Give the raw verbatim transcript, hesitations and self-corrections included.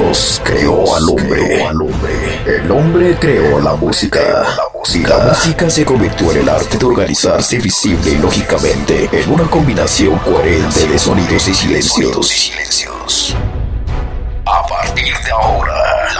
Dios creó al hombre. El hombre creó la música. Y la música se convirtió en el arte de organizarse visible y lógicamente en una combinación coherente de sonidos y silencios. A partir de ahora,